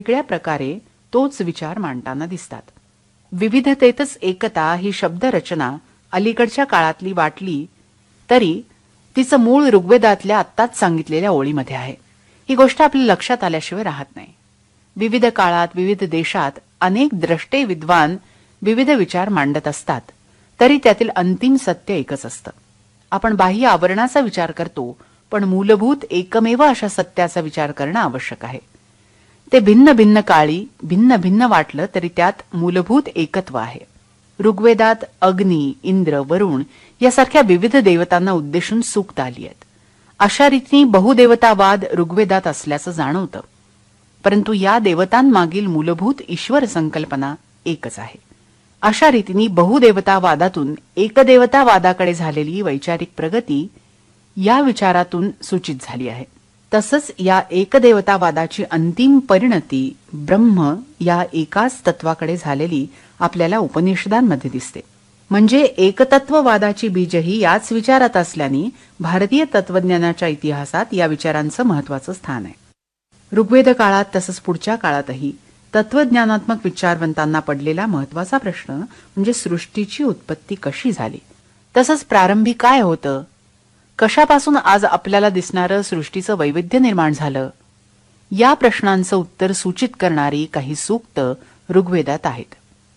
वेगळ्या प्रकारे तोच विचार मांडताना दिसतात. विविधतेतच एकता ही शब्दरचना अलीकडच्या काळातली वाटली तरी तिचं मूळ ऋग्वेदातल्या आत्ताच सांगितलेल्या ओळीमध्ये आहे. ही गोष्ट आपल्या लक्षात आल्याशिवाय राहत नाही. विविध काळात विविध देशात अनेक द्रष्टे विद्वान विविध विचार मांडत असतात, तरी त्यातील अंतिम सत्य एकच असतं. आपण बाह्य आवरणाचा विचार करतो, पण मूलभूत एकमेव अशा सत्याचा विचार करणं आवश्यक आहे. ते भिन्न भिन्न काळी भिन्न भिन्न वाटलं तरी त्यात मूलभूत एकत्व आहे. ऋग्वेदात अग्नी, इंद्र, वरुण यासारख्या विविध देवतांना उद्देशून सूक्त आली आहेत. अशा रीतीने बहुदेवतावाद ऋग्वेदात असल्याचं जाणवतं, परंतु या देवतांमागील मूलभूत ईश्वर संकल्पना एकच आहे. अशा रीतीने बहुदेवतावादातून एकदेवतावादाकडे झालेली वैचारिक प्रगती या विचारातून सूचित झाली आहे. तसंच या एकदेवतावादाची अंतिम परिणती ब्रह्म या एकाच तत्वाकडे झालेली आपल्याला उपनिषदांमध्ये दिसते. म्हणजे एकतत्ववादाची बीजही याच विचारात असल्याने भारतीय तत्वज्ञानाच्या इतिहासात या विचारांचं महत्वाचं स्थान आहे. ऋग्वेद काळात तसंच पुढच्या काळातही तत्वज्ञानात्मक विचारवंतांना पडलेला महत्वाचा प्रश्न म्हणजे सृष्टीची उत्पत्ती कशी झाली, तसंच प्रारंभी काय होतं, कशापासून आज आपल्याला दिसणारं सृष्टीचं वैविध्य निर्माण झालं, या प्रश्नांचं उत्तर सूचित करणारी काही सूक्त ऋग्वेदात आहेत.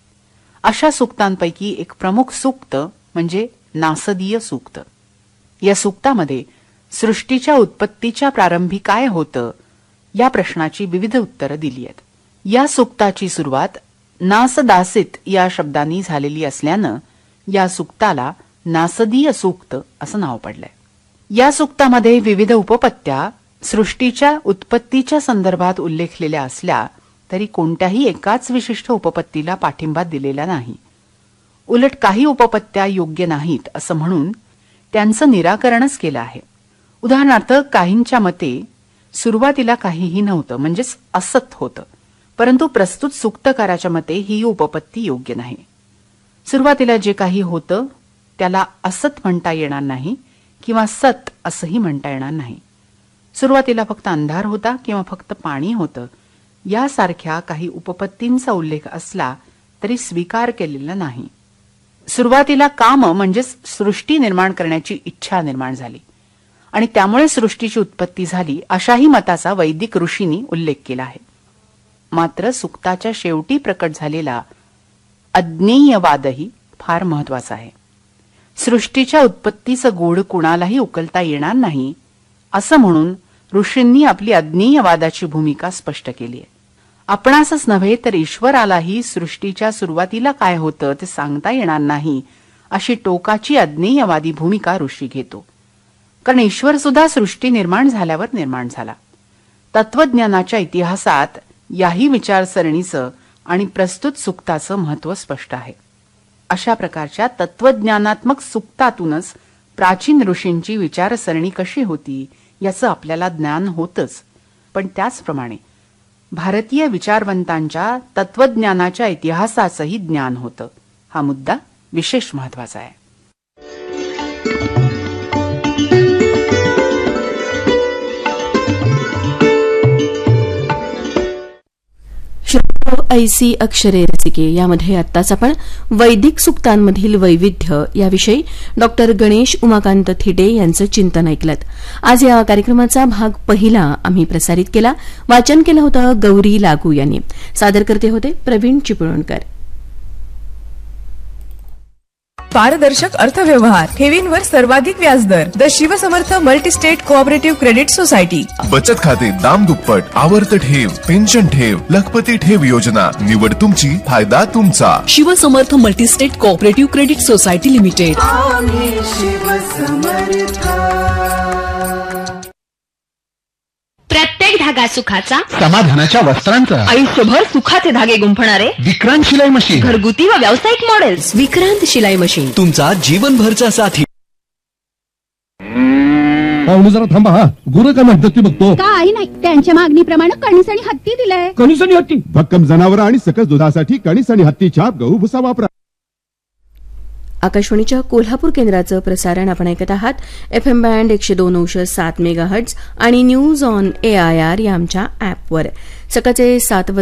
अशा सूक्तांपैकी एक प्रमुख सूक्त म्हणजे नासदीय सूक्त. या सूक्तामध्ये सृष्टीच्या उत्पत्तीच्या प्रारंभी काय होतं या प्रश्नाची विविध उत्तरं दिली आहेत. या सूक्ताची सुरुवात नासदासित या शब्दांनी झालेली असल्यानं या सूक्ताला नासदीय सूक्त असं नाव पडलंय. या सूक्तामध्ये विविध उपपत्त्या सृष्टीच्या उत्पत्तीच्या संदर्भात उल्लेखलेल्या असल्या तरी कोणत्याही एकाच विशिष्ट उपपत्तीला पाठिंबा दिलेला नाही. उलट काही उपपत्त्या योग्य नाहीत असं म्हणून त्यांचं निराकरणच केलं आहे. उदाहरणार्थ काहींच्या मते सुरुवातीला काहीही नव्हतं, म्हणजेच असत होतं, परंतु प्रस्तुत सूक्तकाराच्या मते ही उपपत्ती योग्य नाही. सुरुवातीला जे काही होतं त्याला असत म्हणता येणार नाही किंवा सत असंही म्हणता येणार नाही. सुरुवातीला फक्त अंधार होता किंवा फक्त पाणी होतं यासारख्या काही उपपत्तींचा उल्लेख असला तरी स्वीकार केलेला नाही. सुरुवातीला काम म्हणजेच सृष्टी निर्माण करण्याची इच्छा निर्माण झाली आणि त्यामुळे सृष्टीची उत्पत्ती झाली अशाही मताचा वैदिक ऋषींनी उल्लेख केला आहे. मात्र सूक्ताच्या शेवटी प्रकट झालेला अज्ञेयवादही फार महत्वाचा आहे. सृष्टीच्या उत्पत्तीचं गूढ कुणालाही उकलता येणार नाही असं म्हणून ऋषींनी आपली अज्ञेयवादाची भूमिका स्पष्ट केली आहे. आपणासच नव्हे तर ईश्वरालाही सृष्टीच्या सुरुवातीला काय होतं ते सांगता येणार नाही अशी टोकाची अज्ञेयवादी भूमिका ऋषी घेतो. कारण ईश्वर सुद्धा सृष्टी निर्माण झाल्यावर निर्माण झाला. तत्वज्ञानाच्या इतिहासात याही विचारसरणीचं आणि प्रस्तुत सूक्ताचं महत्व स्पष्ट आहे. अशा प्रकारच्या तत्वज्ञानात्मक सूक्तातूनच प्राचीन ऋषींची विचारसरणी कशी होती याचं आपल्याला ज्ञान होतंच, पण त्याचप्रमाणे भारतीय विचारवंतांच्या तत्वज्ञानाच्या इतिहासाचंही ज्ञान होतं. हा मुद्दा विशेष महत्वाचा आहे. ऐसी अक्षरे रसिके यामध्ये आत्ताच आपण वैदिक सूक्तांमधील वैविध्य याविषयी डॉक्टर गणेश उमाकांत थिटे यांचं चिंतन ऐकलं. आज या कार्यक्रमाचा भाग पहिला आम्ही प्रसारित केला. वाचन केलं होतं गौरी लागू यांनी. सादर करते होते प्रवीण चिपळूणकर. पारदर्शक अर्थव्यवहार, ठेवींवर सर्वाधिक व्याजदर. The Shivsamarth multi-state cooperative credit society. बचत खाते दाम दुप्पट, आवर्त ठेव, पेन्शन ठेव, लखपती ठेव योजना. निवड तुमची, फायदा तुमचा. Shivsamarth multi-state cooperative credit society limited. प्रत्येक धागा सुखाचा, समाधानाच्या वस्त्रांचा, आयुष्यभर सुखाचे धागे गुंफणारे विक्रांत शिलाई मशीन. घरगुती व व्यावसायिक मॉडेल्स. विक्रांत शिलाई मशीन तुमचा जीवनभरचा साथी. पाहुणे जरा थांबा. हा गुरु काय म्हणतात ते बघतो. काही नाही, त्यांच्या मागणीप्रमाणे कणीस आणि हत्ती दिलंय. कणीस आणि हत्ती, भक्कम जनावर आणि सकस दुधासाठी कणीस आणि हत्ती छाप गहू भुसा वापरा. आकाशवाणीच्या कोल्हापूर केंद्राचं प्रसारण आपण ऐकत आहात. FM बँड 102.7 मेगाहर्ट्झ आणि न्यूज ऑन AIR या आमच्या ॲपवर. सकाळचे 7